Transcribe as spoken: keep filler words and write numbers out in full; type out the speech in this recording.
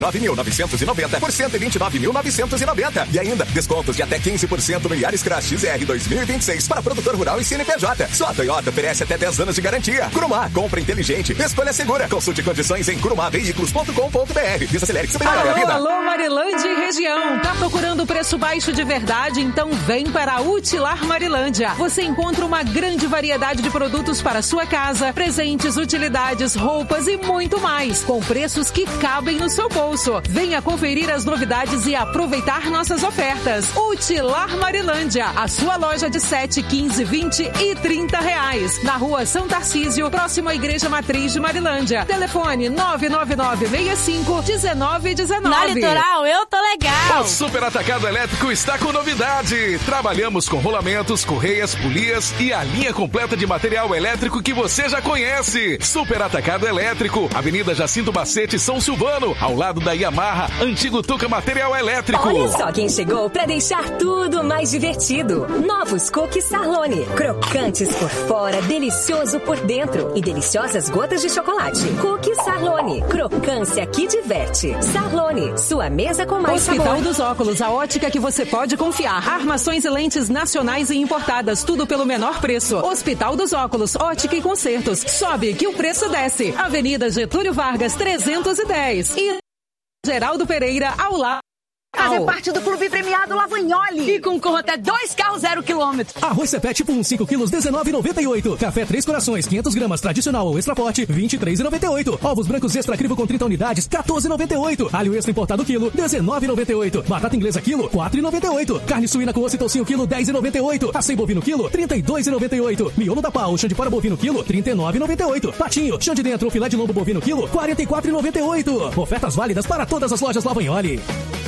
nove mil novecentos e noventa por cento e vinte e nove mil novecentos e noventa. E ainda, descontos de até quinze por cento no Yaris Cross X R dois mil e vinte e seis para produtor rural e C N P J. Só a Toyota oferece até dez anos de garantia. Curumá, compra inteligente, escolha segura. Consulte condições em curumá veículos ponto com ponto br. Desacelere que você melhora a vida. Alô, Marilândia e região. Tá procurando preço baixo de verdade? Então vem para a Utilar Marilândia. Você encontra uma grande variedade de produtos para sua casa, presentes, utilidades, roupas e muito mais, com preços que cabem no seu bolso. Venha conferir as novidades e aproveitar nossas ofertas. Utilar Marilândia, a sua loja de sete, quinze, vinte e trinta reais. Na rua São Tarcísio, próximo à Igreja Matriz de Marilândia. Telefone nove nove nove, seis cinco, um nove um nove. Na Litoral, eu tô legal. O Super Atacado Elétrico está com novidade. Trabalhamos com rolamentos, correias, polias e a linha completa de material elétrico que você já conhece. Super Atacado Elétrico, Avenida Jacinto Bacete, São Silvano, ao lado da Yamaha, antigo Tuca Material Elétrico. Olha só quem chegou para deixar tudo mais divertido. Novos cookies Sarlone. Crocantes por fora, delicioso por dentro e deliciosas gotas de chocolate. Cookies Sarlone. Crocância que diverte. Sarlone, sua mesa com mais Hospital sabor. dos Óculos, a ótica que você pode confiar. Armações e lentes nacionais e importadas, tudo pelo menor preço. Hospital dos Óculos, ótica e concertos. Sobe que o preço desce. Avenida Getúlio Vargas, trezentos e dez. E Geraldo Pereira, ao lado. Fazer parte do Clube Premiado Lavagnoli. E concorra até dois carros zero quilômetro. Arroz Cepé tipo um, cinco quilos, dezenove reais e noventa e oito centavos. Café Três Corações, quinhentas gramas, tradicional ou extra pote, vinte e três reais e noventa e oito centavos. Ovos brancos extra crivo com trinta unidades, quatorze reais e noventa e oito centavos. Alho extra importado quilo, dezenove reais e noventa e oito centavos. Batata inglesa quilo, quatro reais e noventa e oito centavos. Carne suína com osso e toucinho quilo, dez reais e noventa e oito centavos. Acém bovino quilo, trinta e dois reais e noventa e oito centavos. Miolo da pau, chão de fora bovino quilo, trinta e nove reais e noventa e oito centavos. Patinho, chão de dentro, filé de lombo bovino quilo, quarenta e quatro reais e noventa e oito centavos. Ofertas válidas para todas as lojas Lavagnoli.